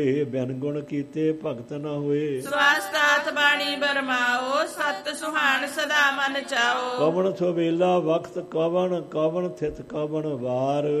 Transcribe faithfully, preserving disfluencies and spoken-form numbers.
ਬਿਨ ਗੁਣ ਕੀਤੇ ਭਗਤ ਨ ਹੋਏ। ਸਵਾਸਤਾਤ ਬਾਣੀ ਬਰਮਾਓ, ਸਤ ਸੁਹਾਣ ਸਦਾ ਮਨ ਚਾਓ। ਕਵਣ ਸੋ ਵੇਲਾ ਵਕਤ ਕਵਣ, ਕਵਣ ਥਿਤ ਕਵਣ ਵਾਰ।